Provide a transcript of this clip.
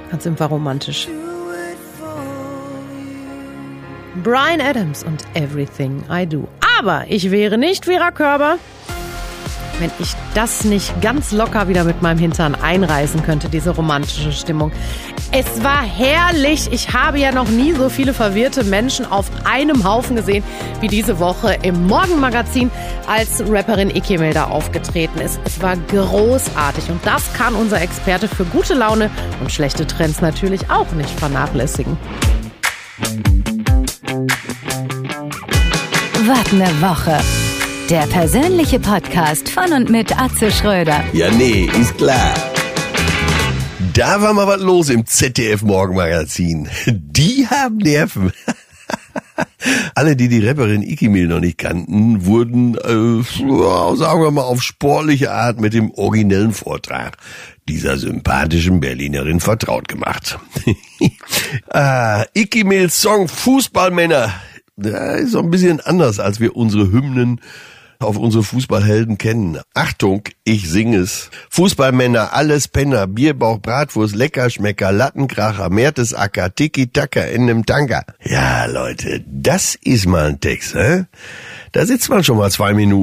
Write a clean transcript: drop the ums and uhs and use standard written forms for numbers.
Ganz einfach romantisch. Bryan Adams und Everything I Do. Aber ich wäre nicht Vera Körber, wenn ich das nicht ganz locker wieder mit meinem Hintern einreißen könnte, diese romantische Stimmung. Es war herrlich. Ich habe ja noch nie so viele verwirrte Menschen auf einem Haufen gesehen, wie diese Woche im Morgenmagazin, als Rapperin Ikemil da aufgetreten ist. Es war großartig und das kann unser Experte für gute Laune und schlechte Trends natürlich auch nicht vernachlässigen. Was ne Woche. Der persönliche Podcast von und mit Atze Schröder. Ja, nee, ist klar. Da war mal was los im ZDF-Morgenmagazin. Die haben Nerven. Alle, die Rapperin Ikemil noch nicht kannten, wurden, sagen wir mal, auf sportliche Art mit dem originellen Vortrag dieser sympathischen Berlinerin vertraut gemacht. Ikemils Song Fußballmänner, der ist so ein bisschen anders, als wir unsere Hymnen auf unsere Fußballhelden kennen. Achtung, ich singe es. Fußballmänner, alles Penner, Bierbauch, Bratwurst, Leckerschmecker, Lattenkracher, Mertesacker, Tiki-Taka in nem Tanker. Ja, Leute, das ist mal ein Text, hä? Da sitzt man schon mal 2 Minuten.